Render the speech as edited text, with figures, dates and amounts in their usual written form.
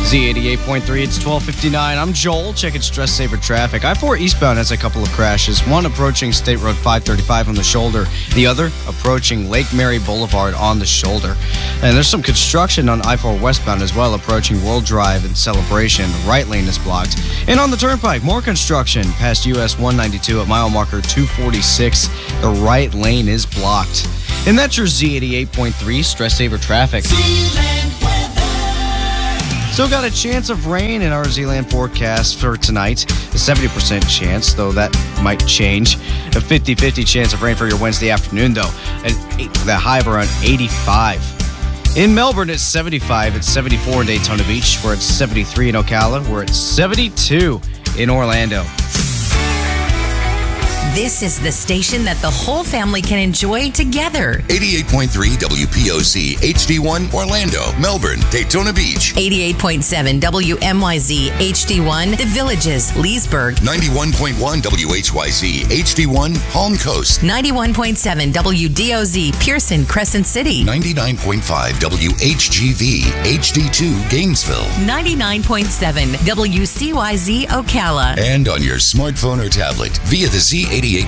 Z88.3, it's 12:59. I'm Joel, checking Stress Saver traffic. I-4 eastbound has a couple of crashes. One approaching State Road 535 on the shoulder. The other approaching Lake Mary Boulevard on the shoulder. And there's some construction on I-4 westbound as well, approaching World Drive and Celebration. The right lane is blocked. And on the turnpike, more construction past US 192 at mile marker 246. The right lane is blocked. And that's your Z88.3 Stress Saver traffic. Still got a chance of rain in our Zealand forecast for tonight. A 70% chance, though that might change. A 50-50 chance of rain for your Wednesday afternoon, though. The high of around 85. In Melbourne, it's 75. It's 74 in Daytona Beach. We're at 73 in Ocala. We're at 72 in Orlando. This is the station that the whole family can enjoy together. 88.3 WPOC, HD1, Orlando, Melbourne, Daytona Beach. 88.7 WMYZ, HD1, The Villages, Leesburg. 91.1 WHYZ, HD1, Palm Coast. 91.7 WDOZ, Pearson, Crescent City. 99.5 WHGV, HD2, Gainesville. 99.7 WCYZ, Ocala. And on your smartphone or tablet via the Z88